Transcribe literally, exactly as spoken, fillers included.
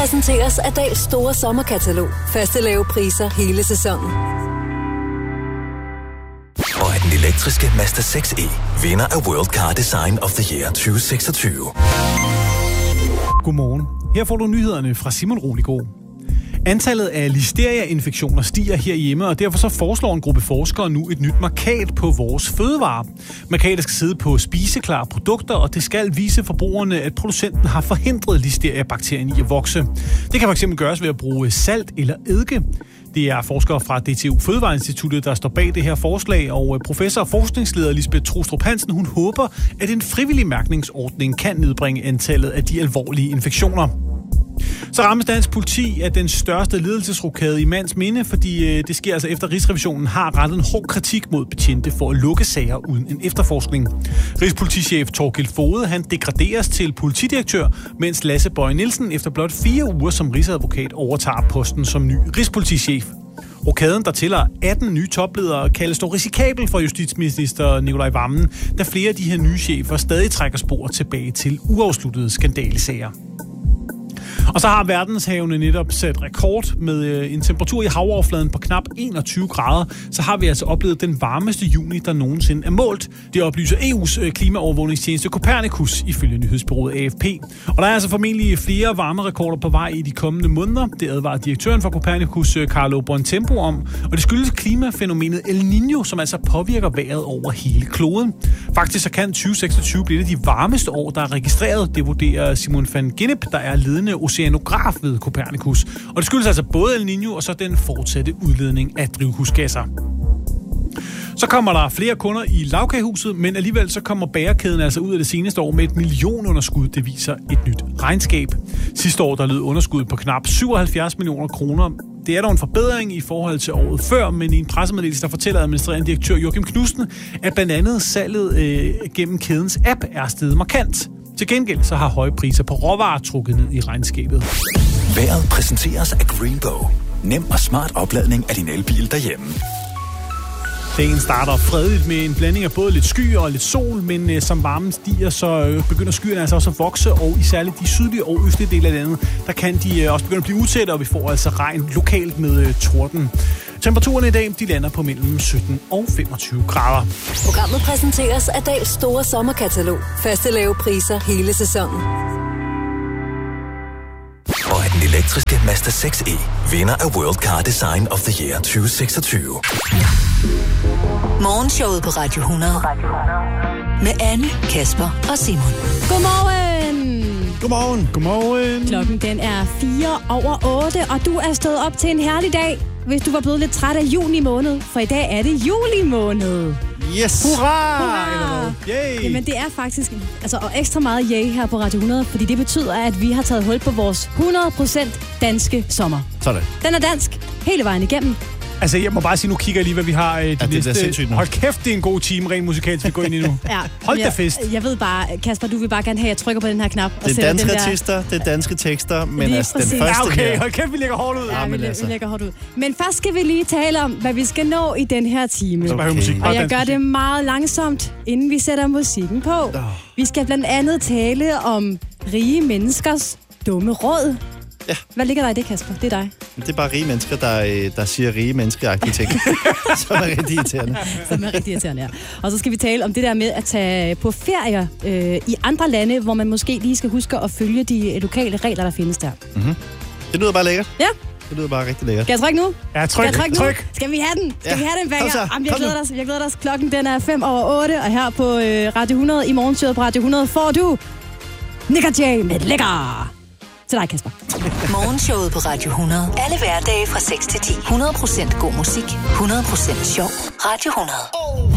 Præsenteres af Dahls store sommerkatalog. Faste lave priser hele sæsonen. Og af den elektriske Mazda seks E, vinder af World Car Design of the Year tyve seksogtyve. Godmorgen. Her får du nyhederne fra Simon Roligård. Antallet af listeria-infektioner stiger herhjemme, og derfor så foreslår en gruppe forskere nu et nyt mærkat på vores fødevarer. Mærkatet skal sidde på spiseklare produkter, og det skal vise forbrugerne, at producenten har forhindret listeria-bakterien i at vokse. Det kan fx gøres ved at bruge salt eller eddike. Det er forskere fra D T U Fødevareinstituttet, der står bag det her forslag, og professor og forskningsleder Lisbeth Trostrup Hansen, hun håber, at en frivillig mærkningsordning kan nedbringe antallet af de alvorlige infektioner. Så rammes dansk politi af den største ledelsesrokade i mands minde, fordi det sker altså efter, at Rigsrevisionen har rettet en hård kritik mod betjente for at lukke sager uden en efterforskning. Rigspolitichef Torkild Foged, han degraderes til politidirektør, mens Lasse Bøje Nielsen efter blot fire uger som rigsadvokat overtager posten som ny rigspolitichef. Rokaden, der tæller atten nye topledere, kaldes dog risikabel for justitsminister Nicolai Wammen, da flere af de her nye chefer stadig trækker spor tilbage til uafsluttede skandalesager. Og så har verdenshavene netop sat rekord med en temperatur i havoverfladen på knap enogtyve grader. Så har vi altså oplevet den varmeste juni, der nogensinde er målt. Det oplyser E U's klimaovervågningstjeneste Copernicus ifølge nyhedsbureauet A F P. Og der er altså formentlig flere varmerekorder på vej i de kommende måneder. Det advarer direktøren for Copernicus, Carlo Bontempo, om. Og det skyldes klimafænomenet El Niño, som altså påvirker vejret over hele kloden. Faktisk så kan tyve seksogtyve blive de varmeste år, der er registreret. Det vurderer Simon van Gennep, der er ledende oceanograf ved Copernicus. Og det skyldes altså både El Niño og så den fortsatte udledning af drivhusgasser. Så kommer der flere kunder i lavkagehuset, men alligevel så kommer bagerkæden altså ud af det seneste år med et millionunderskud. Det viser et nyt regnskab. Sidste år der lød underskuddet på knap syvoghalvfjerds millioner kroner. Det er dog en forbedring i forhold til året før, men i en pressemeddelelse, der fortæller administrerende direktør Joachim Knudsen, at blandt andet salget øh, gennem kædens app er steget markant. Til gengæld så har høje priser på råvarer trukket ned i regnskabet. Vejret præsenteres af Greenbow. Nem og smart opladning af din elbil derhjemme. Dagen starter fredeligt med en blanding af både lidt skyer og lidt sol, men øh, som varmen stiger, så øh, begynder skyerne altså også at vokse, og i særligt de sydlige og østlige dele af landet, der kan de øh, også begynde at blive utætte, og vi får altså regn lokalt med øh, torden. Temperaturerne i dag, de lander på mellem sytten og femogtyve grader. Programmet præsenteres af Dahls store sommerkatalog. Faste lave priser hele sæsonen. Og af den elektriske Mazda seks E, vinder af World Car Design of the Year tyve seksogtyve. Morgenshowet på Radio hundrede. Med Anne, Kasper og Simon. Godmorgen! Godmorgen! Godmorgen! Klokken den er fire over otte, og du er stået op til en herlig dag, hvis du var blevet lidt træt af juni måned, for i dag er det juli måned. Yes! Hurra! Hurra! Yay! Jamen det er faktisk altså, og ekstra meget yay her på Radio hundrede, fordi det betyder, at vi har taget hul på vores hundrede procent danske sommer. Sådan. Den er dansk hele vejen igennem. Altså, jeg må bare sige, nu kigger jeg lige, hvad vi har øh, de ja, næste... Hold kæft, det er en god time, rent musikalsk, vi går ind i nu. Ja, hold da jeg, fest. Jeg ved bare, Kasper, du vil bare gerne have, at jeg trykker på den her knap. Og det er danske den der... artister, det er danske tekster, men lige altså den præcis. første ja, okay, her... hold kæft, vi lægger hårdt ud. Ja, ja vi, men læ- altså. vi lægger hårdt ud. Men først skal vi lige tale om, hvad vi skal nå i den her time. Okay. Musik, og jeg gør musik. det meget langsomt, inden vi sætter musikken på. Oh. Vi skal blandt andet tale om rige menneskers dumme råd. Ja. Hvad ligger der i det, Kasper? Det er dig. Det er bare rige mennesker, der, der siger rige menneskeagtige ting. Som er rigtig irriterende. Som er rigtig irriterende, ja. Og så skal vi tale om det der med at tage på ferier øh, i andre lande, hvor man måske lige skal huske at følge de lokale regler, der findes der. Mm-hmm. Det lyder bare lækkert. Ja. Det lyder bare rigtig lækkert. Skal jeg trykke nu? Ja, tryk, Skal jeg trykke nu? tryk. Skal vi have den? Skal Ja. vi have den, Kom banger? så. Jamen, jeg Kom glæder nu. os. Jeg glæder os. Klokken den er fem over otte, og her på øh, Radio hundrede i morgenshowet på Radio hundrede får du Nick og Jay med Lækker. Til dig, Kasper. Morgenshowet på Radio hundrede. Alle hverdage fra seks til ti. hundrede procent god musik. hundrede procent sjov. Radio hundrede.